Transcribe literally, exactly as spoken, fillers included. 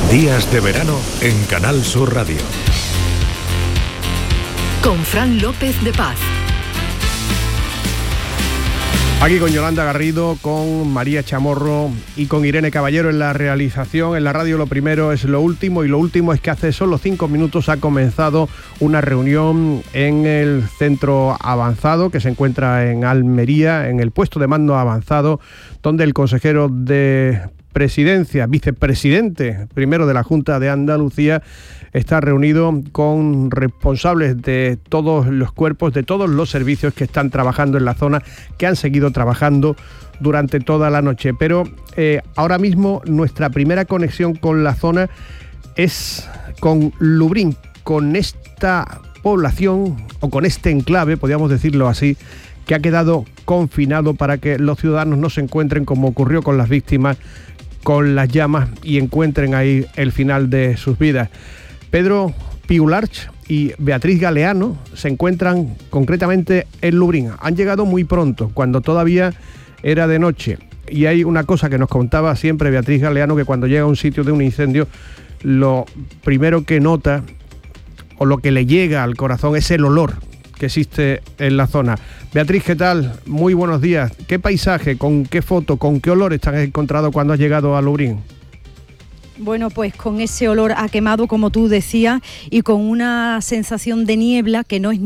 Días de verano en Canal Sur Radio. Con Fran López de Paz. Aquí con Yolanda Garrido, con María Chamorro y con Irene Caballero en la realización. En la radio lo primero es lo último, y lo último es que hace solo cinco minutos ha comenzado una reunión en el centro avanzado que se encuentra en Almería, en el puesto de mando avanzado, donde el consejero de Presidencia, vicepresidente primero de la Junta de Andalucía, está reunido con responsables de todos los cuerpos, de todos los servicios que están trabajando en la zona, que han seguido trabajando durante toda la noche. Pero eh, ahora mismo nuestra primera conexión con la zona es con Lubrín, con esta población o con este enclave, podríamos decirlo así, que ha quedado confinado para que los ciudadanos no se encuentren, como ocurrió con las víctimas, con las llamas, y encuentren ahí el final de sus vidas. Pedro Piularch y Beatriz Galeano se encuentran concretamente en Lubrín. Han llegado muy pronto, cuando todavía era de noche. Y hay una cosa que nos contaba siempre Beatriz Galeano, que cuando llega a un sitio de un incendio, lo primero que nota o lo que le llega al corazón es el olor que existe en la zona. Beatriz, ¿qué tal? Muy buenos días. ¿Qué paisaje, con qué foto, con qué olor te has encontrado cuando has llegado a Lubrín? Bueno, pues con ese olor a quemado, como tú decías, y con una sensación de niebla que no es